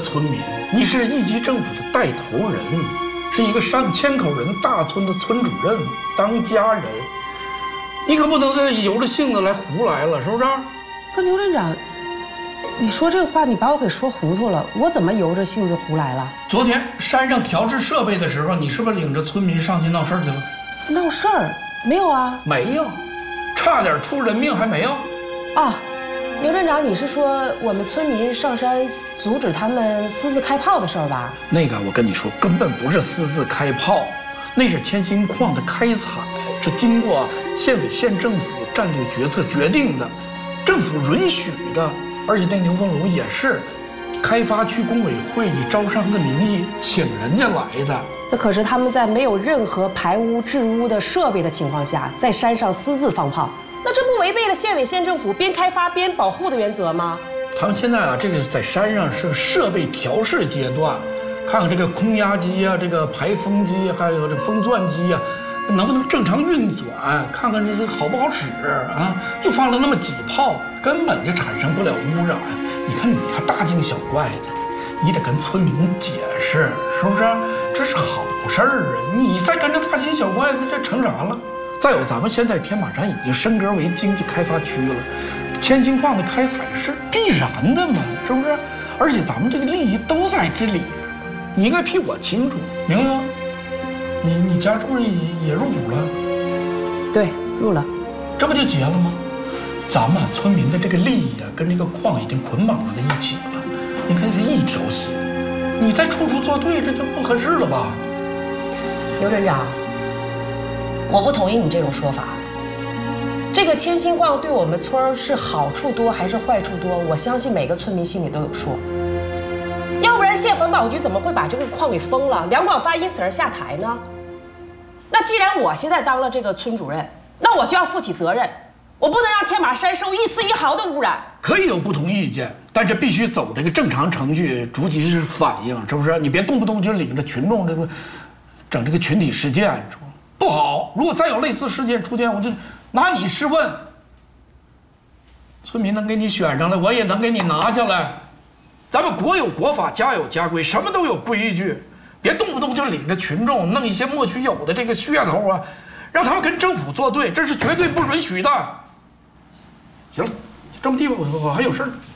村民，你是一级政府的带头人，是一个上千口人大村的村主任，当家人，你可不能再由着性子来胡来了，是不是？ 不是牛镇长，你说这个话，你把我给说糊涂了。我怎么由着性子胡来了？ 昨天山上调制设备的时候，你是不是领着村民上去闹事儿去了？ 闹事儿？没有啊。 没有，差点出人命还没有。 啊，牛镇长，你是说我们村民上山阻止他们私自开炮的事儿吧？ 那个我跟你说，根本不是私自开炮，那是千心矿的开采，是经过县委县政府战略决策决定的，政府允许的。而且那牛峰楼也是开发区工委会以招商的名义请人家来的。 那可是他们在没有任何排污治污的设备的情况下，在山上私自放炮，那这不违背了县委县政府边开发边保护的原则吗？ 他们现在啊，这个在山上是设备调试阶段，看看这个空压机啊，这个排风机，还有这个风钻机啊，能不能正常运转，看看这是好不好使啊？就放了那么几炮，根本就产生不了污染。你看你还大惊小怪的，你得跟村民解释，是不是？这是好事儿啊！你再跟着大惊小怪的，这成啥了？再有，咱们现在天马山已经升格为经济开发区了，千心矿的开采是必然的嘛，是不是？而且咱们这个利益都在这里，你应该比我清楚，明白吗？你家是不是也入股了？ 对，入了。 这不就结了吗？咱们村民的这个利益啊，跟这个矿已经捆绑在一起了。你看是一条心，你再处处作对，这就不合适了吧？ 刘镇长，我不同意你这种说法。这个千心矿对我们村是好处多还是坏处多？我相信每个村民心里都有数。要不然县环保局怎么会把这个矿给封了？梁广发因此而下台呢？那既然我现在当了这个村主任，那我就要负起责任，我不能让天马山受一丝一毫的污染。可以有不同意见，但是必须走这个正常程序，逐级是反应，是不是？你别动不动就领着群众这个整这个群体事件，是吧？不好。如果再有类似事件出现，我就拿你试问。村民能给你选上来，我也能给你拿下来。咱们国有国法，家有家规，什么都有规矩。别动不动就领着群众弄一些莫须有的这个噱头啊，让他们跟政府作对，这是绝对不允许的。行了，这么地吧，我还有事儿。